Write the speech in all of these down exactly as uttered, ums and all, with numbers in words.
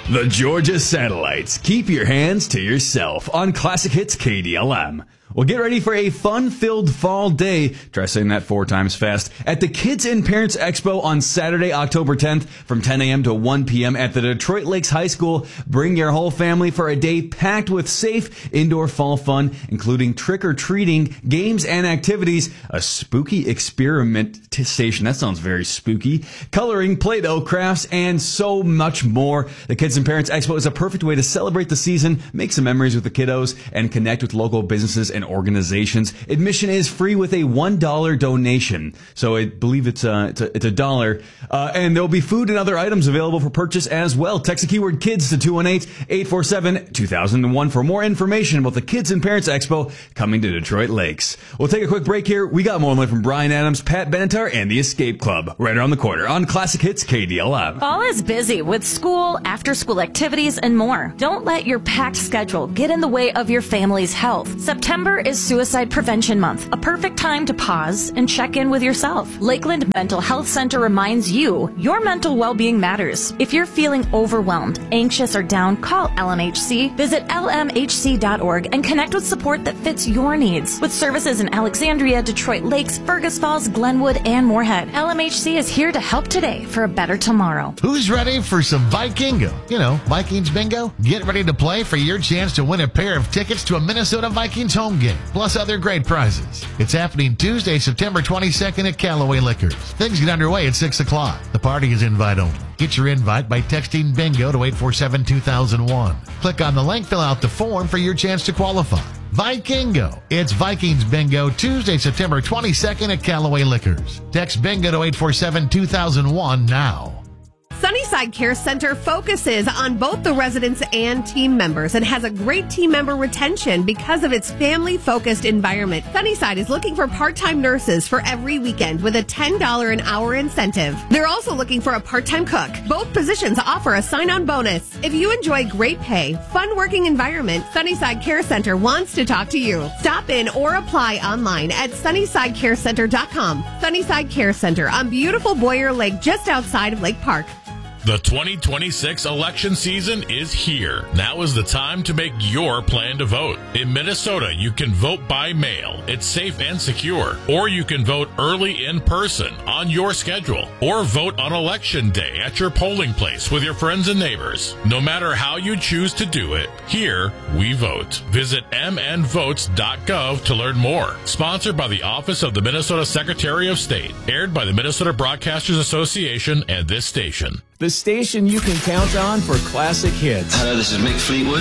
The Georgia Satellites. Keep your hands to yourself on Classic Hits K D L M. Well, get ready for a fun-filled fall day. Try saying that four times fast. At the Kids and Parents Expo on Saturday, October tenth from ten a.m. to one p.m. at the Detroit Lakes High School. Bring your whole family for a day packed with safe indoor fall fun, including trick-or-treating, games and activities, a spooky experimentation. That sounds very spooky. Coloring, Play-Doh, crafts, and so much more. The Kids and Parents Expo is a perfect way to celebrate the season, make some memories with the kiddos, and connect with local businesses and organizations. Admission is free with a one dollar donation. So I believe it's a, it's a, it's a dollar. Uh, and there'll be food and other items available for purchase as well. Text the keyword KIDS to two one eight, eight four seven, two thousand one for more information about the Kids and Parents Expo coming to Detroit Lakes. We'll take a quick break here. We got more on from Brian Adams, Pat Benatar, and the Escape Club right around the corner on Classic Hits K D L M. Fall is busy with school, after-school activities, and more. Don't let your packed schedule get in the way of your family's health. September is Suicide Prevention Month, a perfect time to pause and check in with yourself. Lakeland Mental Health Center reminds you your mental well-being matters. If you're feeling overwhelmed, anxious, or down, call L M H C. Visit L M H C dot org and connect with support that fits your needs. With services in Alexandria, Detroit Lakes, Fergus Falls, Glenwood, and Moorhead, L M H C is here to help today for a better tomorrow. Who's ready for some Vikingo? You know, Vikings bingo? Get ready to play for your chance to win a pair of tickets to a Minnesota Vikings home game, plus other great prizes. It's happening Tuesday, September twenty-second at Callaway Liquors. Things get underway at six o'clock. The party is invite only. Get your invite by texting bingo to eight four seven, two thousand one. Click on the link, fill out the form for your chance to qualify. Vikingo. It's Vikings Bingo, Tuesday, September twenty-second at Callaway Liquors. Text bingo to eight four seven, two thousand one now. Sunnyside Care Center focuses on both the residents and team members and has a great team member retention because of its family-focused environment. Sunnyside is looking for part-time nurses for every weekend with a ten dollars an hour incentive. They're also looking for a part-time cook. Both positions offer a sign-on bonus. If you enjoy great pay, fun working environment, Sunnyside Care Center wants to talk to you. Stop in or apply online at sunnyside care center dot com. Sunnyside Care Center on beautiful Boyer Lake just outside of Lake Park. The twenty twenty-six election season is here. Now is the time to make your plan to vote. In Minnesota, you can vote by mail. It's safe and secure. Or you can vote early in person on your schedule. Or vote on election day at your polling place with your friends and neighbors. No matter how you choose to do it, here we vote. Visit m n votes dot gov to learn more. Sponsored by the Office of the Minnesota Secretary of State. Aired by the Minnesota Broadcasters Association and this station. The station you can count on for classic hits. Hello, this is Mick Fleetwood.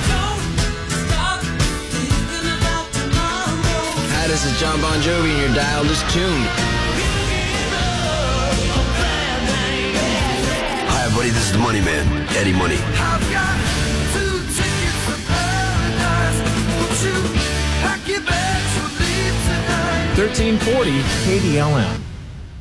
Hi, this is John Bon Jovi, and your dial is tuned. Hi, everybody, this is the Money Man, Eddie Money. thirteen forty K D L M.